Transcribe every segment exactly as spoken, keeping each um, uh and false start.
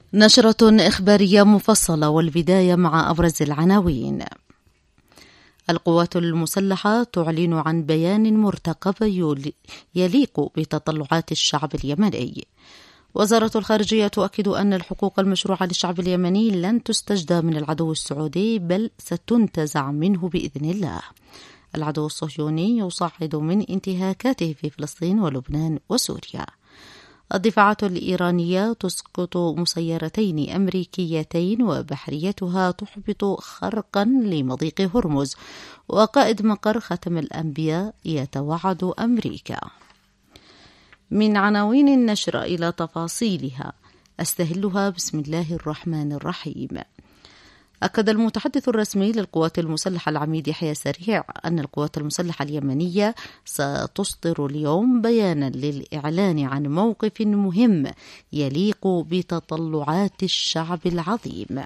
نشرة إخبارية مفصلة، والبداية مع أبرز العناوين. القوات المسلحة تعلن عن بيان مرتقب يليق بتطلعات الشعب اليمني. وزارة الخارجية تؤكد أن الحقوق المشروعة للشعب اليمني لن تستجدى من العدو السعودي، بل ستنتزع منه بإذن الله. العدو الصهيوني يصعد من انتهاكاته في فلسطين ولبنان وسوريا. الدفاعات الإيرانية تسقط مسيرتين أمريكيتين وبحريتها تحبط خرقا لمضيق هرمز. وقائد مقر ختم الأنبياء يتوعد أمريكا. من عناوين النشر إلى تفاصيلها، أستهلها بسم الله الرحمن الرحيم. أكد المتحدث الرسمي للقوات المسلحة العميد يحيى سريع أن القوات المسلحة اليمنية ستصدر اليوم بيانا للإعلان عن موقف مهم يليق بتطلعات الشعب العظيم.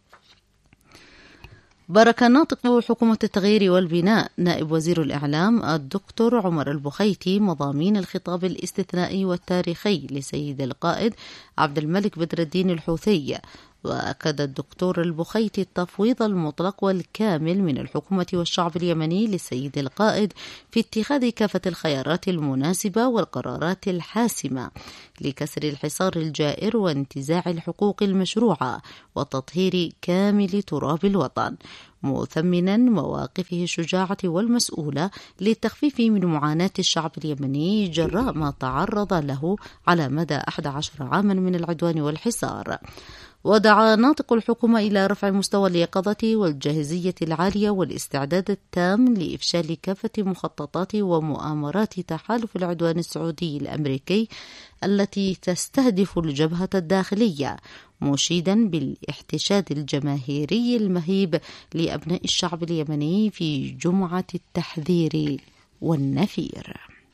بارك ناطق حكومة التغيير والبناء نائب وزير الإعلام الدكتور عمر البخيتي مضامين الخطاب الاستثنائي والتاريخي لسيد القائد عبد الملك بدر الدين الحوثي. وأكد الدكتور البخيتي التفويض المطلق والكامل من الحكومة والشعب اليمني للسيد القائد في اتخاذ كافة الخيارات المناسبة والقرارات الحاسمة لكسر الحصار الجائر وانتزاع الحقوق المشروعة وتطهير كامل تراب الوطن، مثمنا مواقفه الشجاعة والمسؤولة للتخفيف من معاناة الشعب اليمني جراء ما تعرض له على مدى أحد عشر عاما من العدوان والحصار. ودعا ناطق الحكومة إلى رفع مستوى اليقظة والجاهزية العالية والاستعداد التام لإفشال كافة مخططات ومؤامرات تحالف العدوان السعودي الأمريكي التي تستهدف الجبهة الداخلية، مشيدا بالاحتشاد الجماهيري المهيب لأبناء الشعب اليمني في جمعة التحذير والنفير.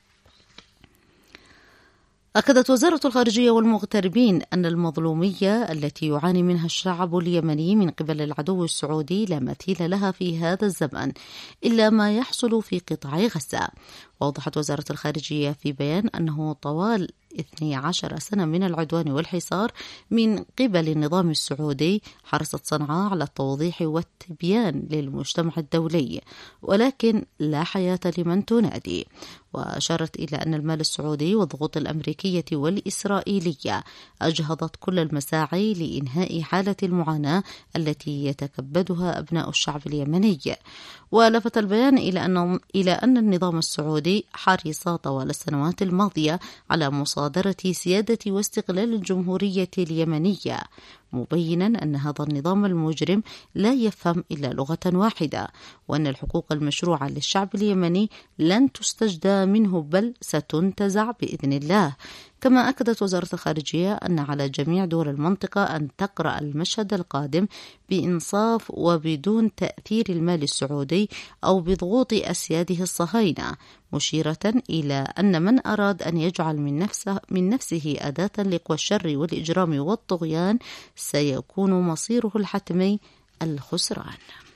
أكدت وزارة الخارجية والمغتربين أن المظلومية التي يعاني منها الشعب اليمني من قبل العدو السعودي لا مثيل لها في هذا الزمن إلا ما يحصل في قطاع غزة. وأوضحت وزارة الخارجية في بيان أنه طوال اثنتي عشرة سنة من العدوان والحصار من قبل النظام السعودي حرصت صنعاء على التوضيح والتبيان للمجتمع الدولي، ولكن لا حياة لمن تنادي. وأشارت إلى أن المال السعودي والضغوط الأمريكية والإسرائيلية أجهضت كل المساعي لإنهاء حالة المعاناة التي يتكبدها أبناء الشعب اليمني. ولفت البيان إلى أن إلى أن النظام السعودي حرص طوال السنوات الماضية على مصادرة سيادة واستقلال الجمهورية اليمنية، مبينا أن هذا النظام المجرم لا يفهم إلا لغة واحدة، وأن الحقوق المشروعة للشعب اليمني لن تستجدى منه بل ستنتزع بإذن الله. كما أكدت وزارة الخارجية أن على جميع دول المنطقة أن تقرأ المشهد القادم بإنصاف وبدون تأثير المال السعودي أو بضغوط أسياده الصهاينة، مشيرة إلى أن من أراد أن يجعل من نفسه, من نفسه أداة لقوى الشر والإجرام والطغيان سيكون مصيره الحتمي الخسران.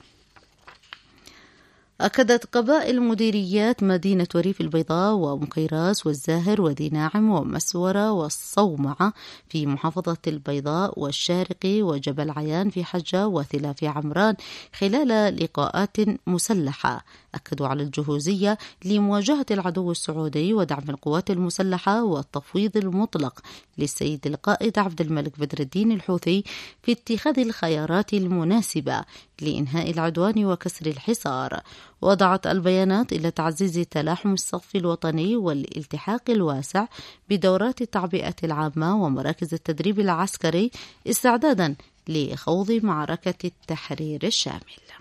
أكدت قبائل مديريات مدينة وريف البيضاء ومكيراس والزاهر وذي ناعم ومسورة والصومعة في محافظة البيضاء والشارقي وجبل عيان في حجة وثلاث عمران خلال لقاءات مسلحة أكدوا على الجهوزية لمواجهة العدو السعودي ودعم القوات المسلحة والتفويض المطلق للسيد القائد عبد الملك بدر الدين الحوثي في اتخاذ الخيارات المناسبة لإنهاء العدوان وكسر الحصار. ودعت البيانات إلى تعزيز تلاحم الصف الوطني والالتحاق الواسع بدورات التعبئة العامة ومراكز التدريب العسكري استعدادا لخوض معركة التحرير الشامل.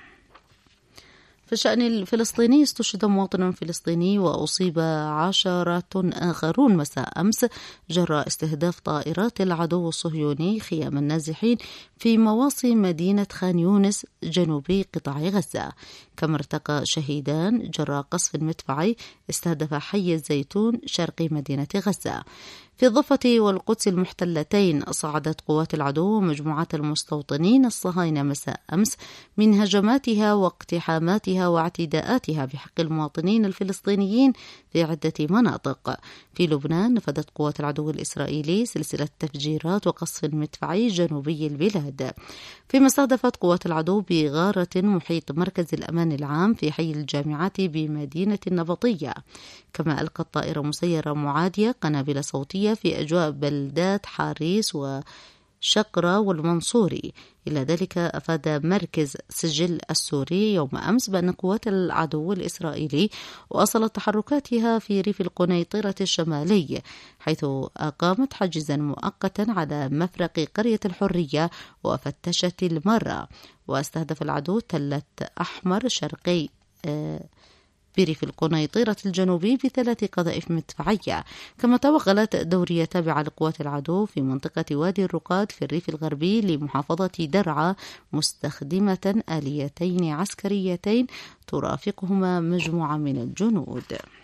في الشأن الفلسطيني استشهد مواطن فلسطيني وأصيب عشرة آخرون مساء أمس جراء استهداف طائرات العدو الصهيوني خيام النازحين في مواصي مدينة خان يونس جنوبي قطاع غزة. كما ارتقى شهيدان جراء قصف مدفعي استهدف حي الزيتون شرقي مدينة غزة. في الضفة والقدس المحتلتين صعدت قوات العدو ومجموعات المستوطنين الصهاينة مساء أمس من هجماتها واقتحاماتها واعتداءاتها بحق المواطنين الفلسطينيين في عدة مناطق. في لبنان نفذت قوات العدو الإسرائيلي سلسلة تفجيرات وقصف مدفعي جنوبي البلاد، فيما استهدفت قوات العدو بغارة محيط مركز الأمان العام في حي الجامعات بمدينة النبطية. كما ألقت طائرة مسيرة معادية قنابل صوتية في أجواء بلدات حاريس وشقرة والمنصوري. إلى ذلك أفاد مركز سجل السوري يوم أمس بأن قوات العدو الإسرائيلي واصلت تحركاتها في ريف القنيطرة الشمالي، حيث أقامت حاجزا مؤقتا على مفرق قرية الحرية وفتشت المرة. واستهدف العدو تلة أحمر شرقي آه بريف القنيطرة الجنوبي بثلاث قذائف مدفعية. كما توغلت دورية تابعة لقوات العدو في منطقة وادي الرقاد في الريف الغربي لمحافظة درعا مستخدمة آليتين عسكريتين ترافقهما مجموعة من الجنود.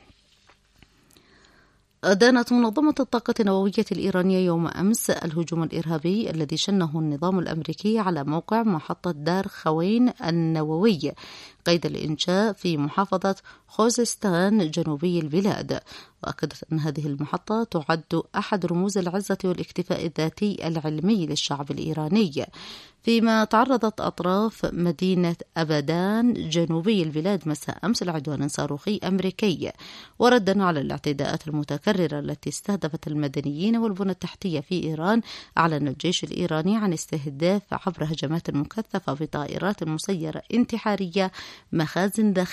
أدانت منظمة الطاقة النووية الإيرانية يوم أمس الهجوم الإرهابي الذي شنه النظام الأمريكي على موقع محطة دار خوين النووي قيد الإنشاء في محافظة خوزستان جنوبي البلاد. وأكدت أن هذه المحطة تعد أحد رموز العزة والاكتفاء الذاتي العلمي للشعب الإيراني، فيما تعرضت أطراف مدينة أبدان جنوبي البلاد مساء أمس لعدوان صاروخي أمريكي، وردا على الاعتداءات المتكررة التي استهدفت المدنيين والبنى التحتية في إيران. أعلن الجيش الإيراني عن استهداف عبر هجمات مكثفة بطائرات مسيرة انتحارية مخازن داخلية